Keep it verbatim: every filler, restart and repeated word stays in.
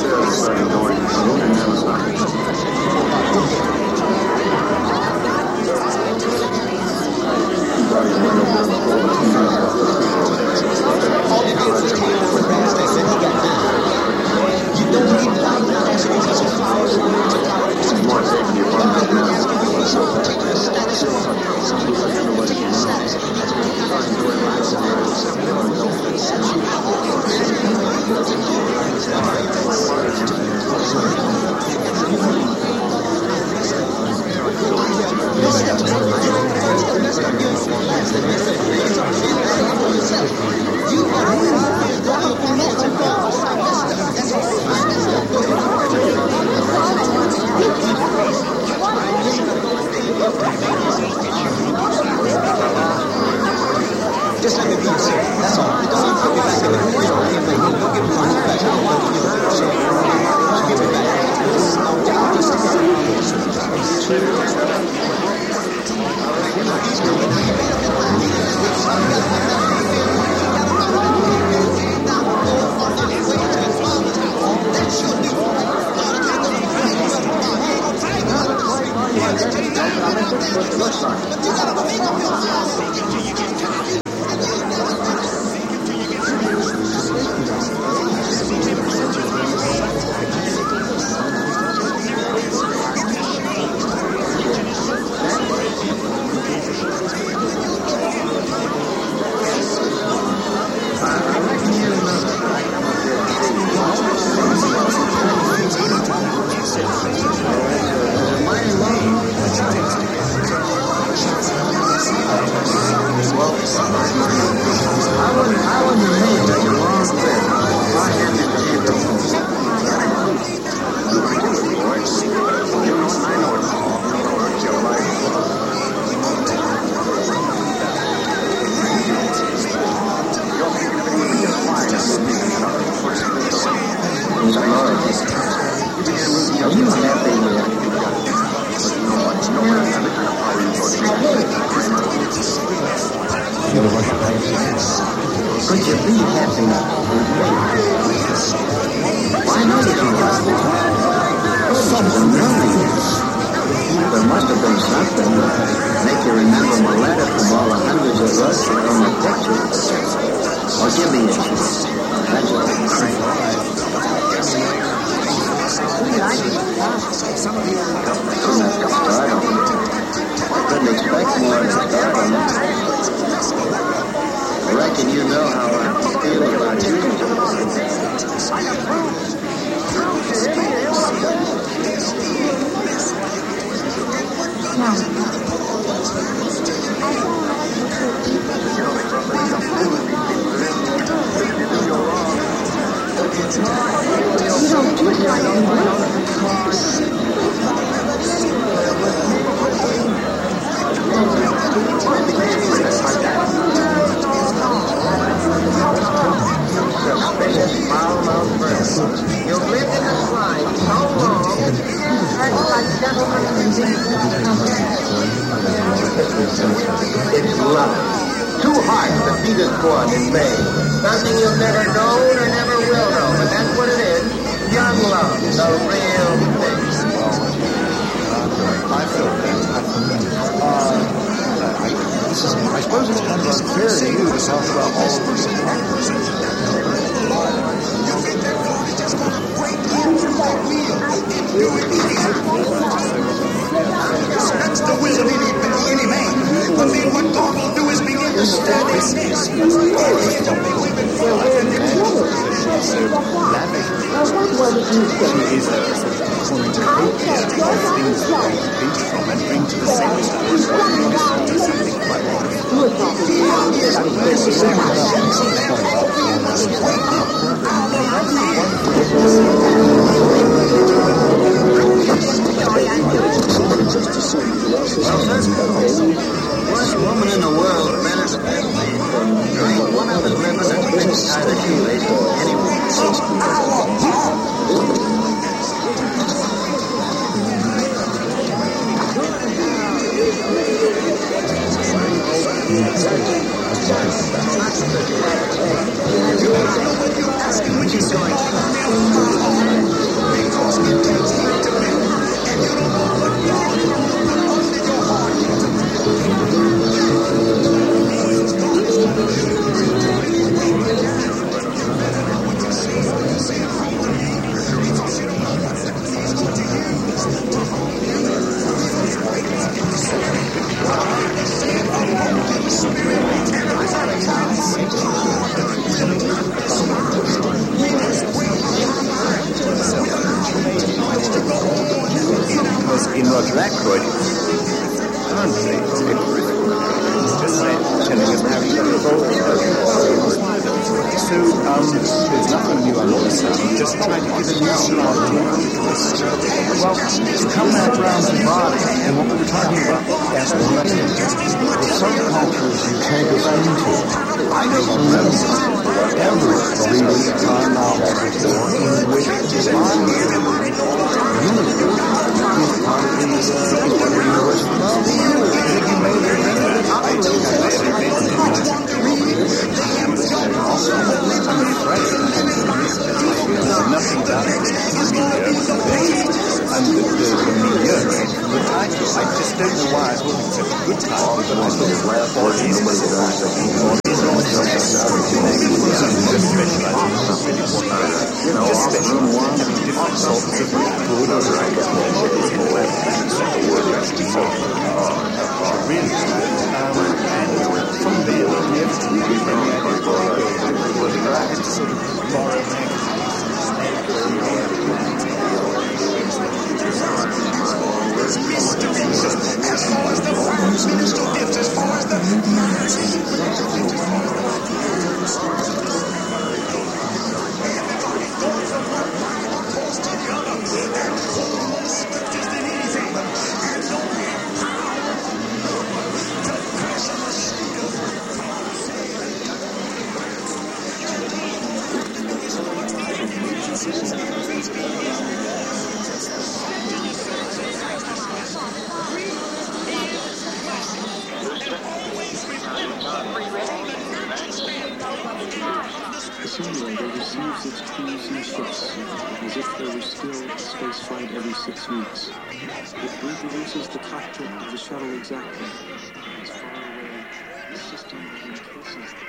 Just let me be yourself. That's all. Don't even put me back in the corner. Don't give me money back. Don't give me money back. Don't give me back. Just Could you be happy with me? Why not you don't like me? Something wrong. There must have been something. Make you remember my letter from all the hundreds of us that are on the picture. Or give me a chance. That's all. Couldn't have to start on it. I couldn't expect more to start on it. I reckon you know how I feel about you. You don't do it like Suspicious foul-mouthed person. You've lived in this life so long, acting like gentlemen and it's love. Two hearts that beat as one in May. Something you've never known or never will know, but that's what it is. Young love, the real thing. I feel that. Uh, I, this is, I suppose it's kind of unfair to you to talk about all of this. That's the will of any, any man. But then what God will do is begin to stand in this. According to Copier, all things that they compete from and bring to the same stage. Something quite wrong. Worst woman in the world better than that man. There ain't one of us living that couldn't tie the shoelace to anyone. Thank you. just try to give it new start. Well, to come back around to body and what we were talking about as the lesson, with some cultures you take us into. I don't remember ever reading a time novel before in which the body unity is part of the universe. I think you may have read that. I think I may have read it. Also, I'm afraid there's nothing done in the media. And the, the, the media, the title, I just don't know why I thought it's such a good title, but I thought it was what is the title? What is all this specializing? Just specializing, having different sorts of good or right. Really, um, and from there, we have to really try to sort of borrow there's mysteries as far as the forms, minister gifts, as far as the The simulator receives its crews and ships as if they were still in spaceflight every six weeks. It reproduces the cockpit of the shuttle exactly. As far away, the system encases the